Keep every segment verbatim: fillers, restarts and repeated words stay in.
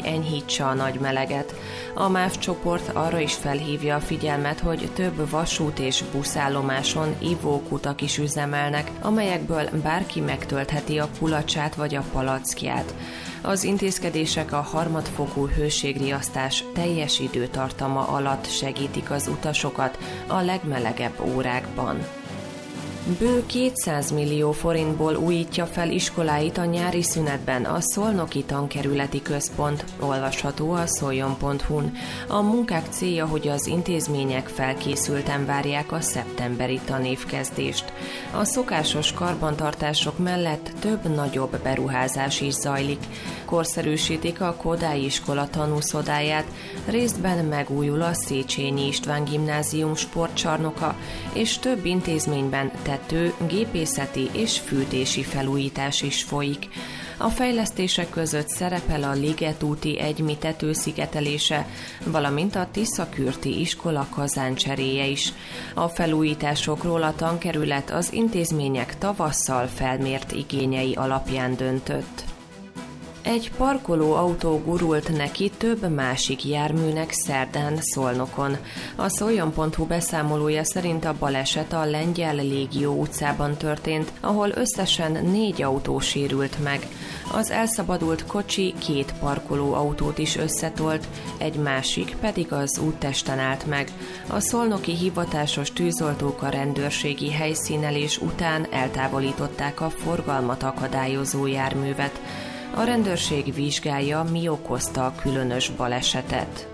enyhítse a nagy meleget. A MÁV csoport arra is felhívja a figyelmet, hogy több vasút és buszállomáson ivókutak is üzemelnek, amelyekből bárki megtöltheti a kulacsát vagy a palackját. Az intézkedések a harmadfokú hőségriasztás teljes időtartama alatt segítik az utasokat a legmelegebb órákban. Bő kétszáz millió forintból újítja fel iskoláit a nyári szünetben a Szolnoki Tankerületi Központ, olvasható a szoljon pont hu-n. A munkák célja, hogy az intézmények felkészülten várják a szeptemberi tanévkezdést. A szokásos karbantartások mellett több nagyobb beruházás is zajlik. Korszerűsítik a Kodály iskola tanúszodáját, részben megújul a Széchenyi István Gimnázium sportcsarnoka, és több intézményben tető, gépészeti és fűtési felújítás is folyik. A fejlesztések között szerepel a Ligetúti egymi tetőszigetelése, valamint a Tiszakürti iskola kazáncseréje is. A felújításokról a tankerület az intézmények tavasszal felmért igényei alapján döntött. Egy parkoló autó gurult neki több másik járműnek szerdán Szolnokon. A szoljon pont hu beszámolója szerint a baleset a Lengyel Légió utcában történt, ahol összesen négy autó sérült meg. Az elszabadult kocsi két parkoló autót is összetolt, egy másik pedig az úttesten állt meg. A szolnoki hivatásos tűzoltók a rendőrségi helyszínelés után eltávolították a forgalmat akadályozó járművet. A rendőrség vizsgálja, mi okozta a különös balesetet.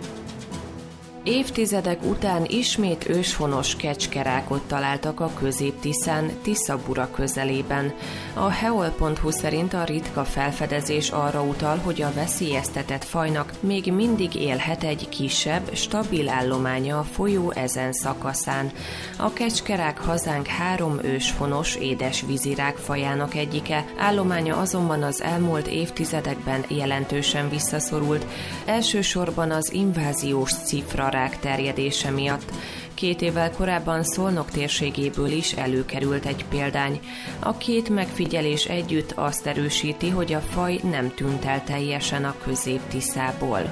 Évtizedek után ismét őshonos kecskerákot találtak a Közép-Tiszán, Tiszabura közelében. A heol pont hu szerint a ritka felfedezés arra utal, hogy a veszélyeztetett fajnak még mindig élhet egy kisebb, stabil állománya a folyó ezen szakaszán. A kecskerák hazánk három őshonos édesvízirák fajának egyike, állománya azonban az elmúlt évtizedekben jelentősen visszaszorult, elsősorban az inváziós cifra rák terjedése miatt. Két évvel korábban Szolnok térségéből is előkerült egy példány. A két megfigyelés együtt azt erősíti, hogy a faj nem tűnt el teljesen a Közép-Tiszából.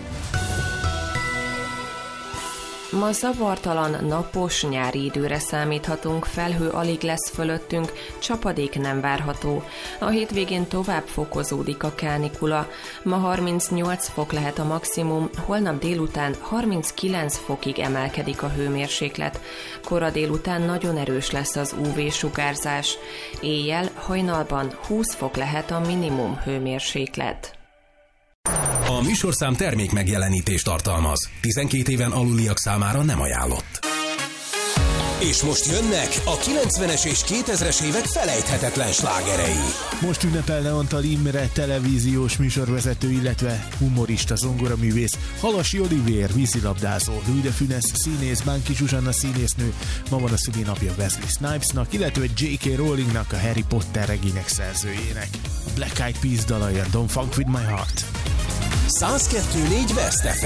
Ma zavartalan, napos nyári időre számíthatunk, felhő alig lesz fölöttünk, csapadék nem várható. A hétvégén tovább fokozódik a kánikula. Ma harmincnyolc fok lehet a maximum, holnap délután harminckilenc fokig emelkedik a hőmérséklet. Kora délután nagyon erős lesz az ú vé-sugárzás. Éjjel, hajnalban húsz fok lehet a minimum hőmérséklet. A műsorszám termék megjelenítést tartalmaz. tizenkét éven aluliak számára nem ajánlott. És most jönnek a kilencvenes és kétezres évek felejthetetlen slágerei. Most ünnepelne Antal Imre, televíziós műsorvezető, illetve humorista, zongoraművész, Halasi Olivér, vízilabdázó, Louis de Funès színész, Bánki Zsuzsanna színésznő, ma van a szülinapja Wesley Snipesnak, illetve jé ká Rowlingnak, a Harry Potter regények szerzőjének. A Black Eyed Peas dala jön, Don't Funk With My Heart. száz kettő négy West ef